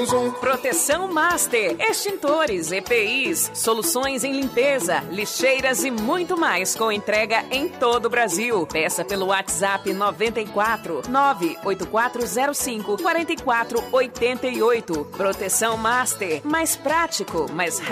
Proteção Master, extintores, EPIs, soluções em limpeza, lixeiras e muito mais com entrega em todo o Brasil. Peça pelo WhatsApp 94 98405 4488. Proteção Master, mais prático, mais rápido.